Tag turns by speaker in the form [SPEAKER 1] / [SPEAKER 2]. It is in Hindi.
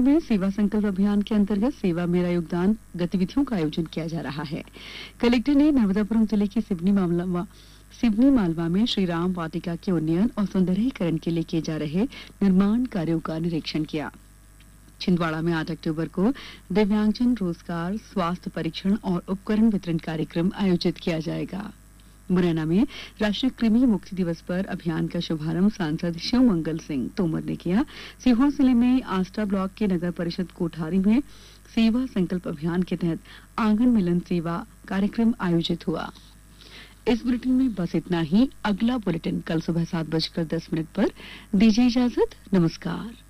[SPEAKER 1] में सेवा संकल्प अभियान के अंतर्गत सेवा मेरा योगदान गतिविधियों का आयोजन किया जा रहा है। कलेक्टर ने नर्मदापुरम जिले की सिवनी मालवा में श्री राम वाटिका के उन्नयन और सौंदर्यीकरण के लिए किए जा रहे निर्माण कार्यों का निरीक्षण किया। छिंदवाड़ा में 8 अक्टूबर को दिव्यांगजन रोजगार, स्वास्थ्य परीक्षण और उपकरण वितरण कार्यक्रम आयोजित किया जाएगा। मुरैना में राष्ट्रीय कृमि मुक्ति दिवस पर अभियान का शुभारंभ सांसद शिव मंगल सिंह तोमर ने किया। सीहोर जिले में आष्टा ब्लॉक के नगर परिषद कोठारी में सेवा संकल्प अभियान के तहत आंगन मिलन सेवा कार्यक्रम आयोजित हुआ। इस बुलेटिन में बस इतना ही। अगला बुलेटिन कल सुबह 7:10 पर दीजिए इजाजत। नमस्कार।